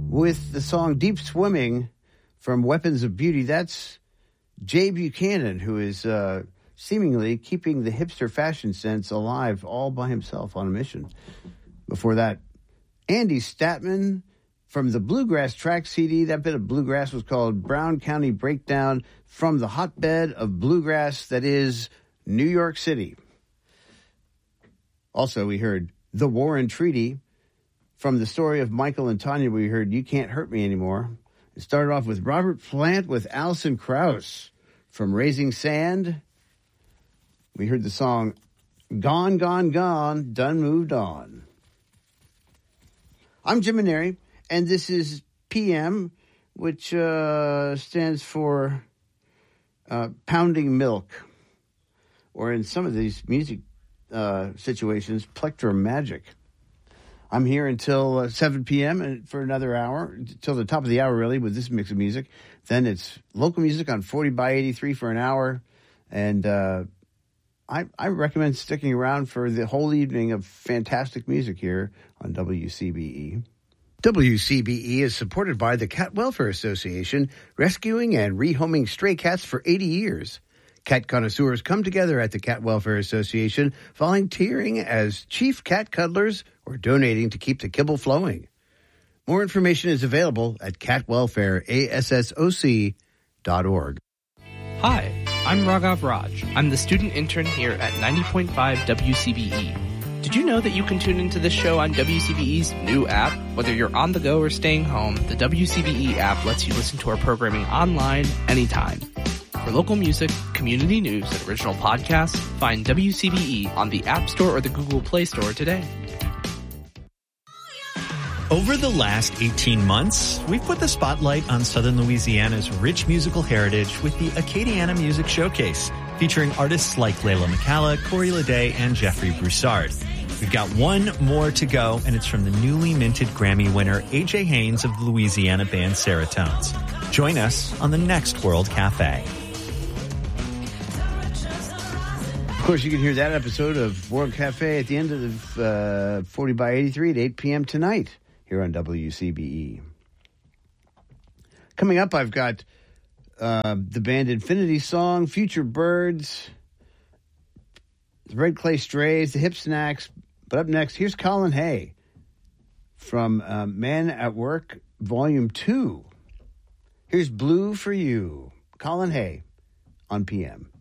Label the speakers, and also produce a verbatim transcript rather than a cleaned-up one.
Speaker 1: with the song Deep Swimming from Weapons of Beauty. That's Jay Buchanan, who is uh, seemingly keeping the hipster fashion sense alive all by himself on a mission. Before that, Andy Statman from the Bluegrass Track C D. That bit of bluegrass was called Brown County Breakdown, from the hotbed of bluegrass that is New York City. Also, we heard The Warren Treaty. From the story of Michael and Tanya, we heard You Can't Hurt Me Anymore. It started off with Robert Plant with Alison Krauss from Raising Sand. We heard the song Gone, Gone, Gone, Done Moved On. I'm Jim Maneri, and this is P M, which uh, stands for uh, Pounding Milk, or in some of these music uh, situations, Plectrum Magic. I'm here until uh, seven p.m. and for another hour, until the top of the hour, really, with this mix of music. Then it's local music on forty by eighty-three for an hour, and uh, I, I recommend sticking around for the whole evening of fantastic music here on W C B E. W C B E is supported by the Cat Welfare Association, rescuing and rehoming stray cats for eighty years. Cat connoisseurs come together at the Cat Welfare Association, volunteering as chief cat cuddlers or donating to keep the kibble flowing. More information is available at cat welfare assoc dot org.
Speaker 2: Hi, I'm Raghav Raj. I'm the student intern here at ninety point five W C B E. Did you know that you can tune into this show on W C B E's new app? Whether you're on the go or staying home, the W C B E app lets you listen to our programming online anytime. For local music, community news, and original podcasts, find W C B E on the App Store or the Google Play Store today.
Speaker 3: Over the last eighteen months, we've put the spotlight on Southern Louisiana's rich musical heritage with the Acadiana Music Showcase, featuring artists like Layla McCalla, Corey Leday, and Jeffrey Broussard. We've got one more to go, and it's from the newly minted Grammy winner A J Haynes of the Louisiana band Seratones. Join us on the next World Cafe.
Speaker 1: Of course, you can hear that episode of World Cafe at the end of uh, forty by eighty-three at eight p.m. tonight here on W C B E. Coming up, I've got uh, the band Infinity Song, Future Birds, the Red Clay Strays, the Hip Snacks. But up next, here's Colin Hay from uh, Man at Work, Volume two. Here's Blue for You. Colin Hay on P M.